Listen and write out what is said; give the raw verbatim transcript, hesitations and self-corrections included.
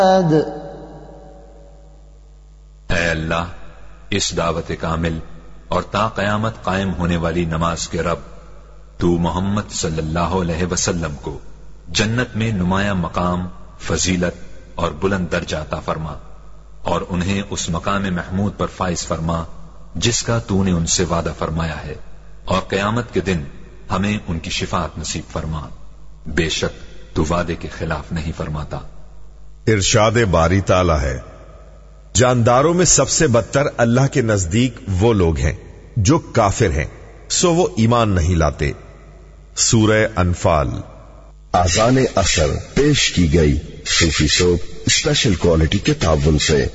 ऐ अल्लाह, इस दावत कामिल और ता कयामत कायम होने वाली नमाज के रब, तू मोहम्मद सल्लल्लाहु अलैहि वसल्लम को जन्नत में नुमाया मकाम, फजीलत और बुलंद दर्जा अता फरमा और उन्हें उस मकाम महमूद पर फाइज फरमा जिसका तूने उनसे वादा फरमाया है, और कयामत के दिन हमें उनकी शिफात नसीब फरमा। बेशक तू वादे के खिलाफ नहीं फरमाता। इरशाद बारी ताला है, जानदारों में सबसे बदतर अल्लाह के नजदीक वो लोग हैं जो काफिर हैं, सो वो ईमान नहीं लाते। सूरह अनफाल। आज़ान असर पेश की गई सूफी सोप स्पेशल क्वालिटी के ताबुन से।